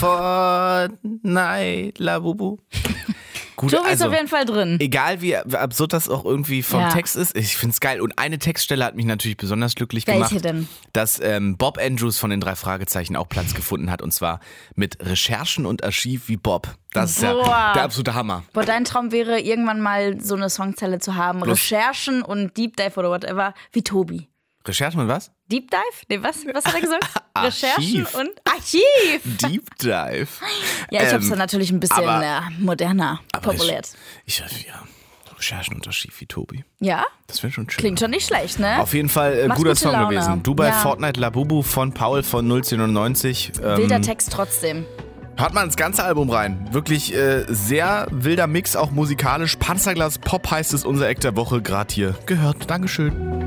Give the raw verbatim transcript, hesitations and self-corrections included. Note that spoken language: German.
Fortnite, Labubu. Gut, Tobi also, ist auf jeden Fall drin. Egal wie absurd das auch irgendwie vom Ja. Text ist, ich find's geil. Und eine Textstelle hat mich natürlich besonders glücklich Welche gemacht, denn? dass ähm, Bob Andrews von den drei Fragezeichen auch Platz gefunden hat. Und zwar mit Recherchen und Archiv wie Bob. Das ist ja Boah. der absolute Hammer. Boah, dein Traum wäre, irgendwann mal so eine Songzelle zu haben. Bloß- Recherchen und Deep Dive oder whatever, wie Tobi. Recherchen und was? Deep Dive? Nee, was, was hat er gesagt? Recherchen Archiv. und Archiv. Deep Dive. Ja, ich Ähm, hab's dann natürlich ein bisschen aber- äh, moderner Aber populiert. Ich, ich, ja, Recherchen und Archiv wie Tobi. Ja? Das wäre schon schön. Klingt schon nicht schlecht, ne? Auf jeden Fall äh, Macht guter gute Song Laune. gewesen. Du bei Ja. Fortnite Labubu von Paul von null neunzehn. Ähm, Wilder Text trotzdem. Hört mal ins ganze Album rein. Wirklich äh, sehr wilder Mix, auch musikalisch. Panzerglas Pop heißt es, unser Eck der Woche, gerade hier gehört. Dankeschön.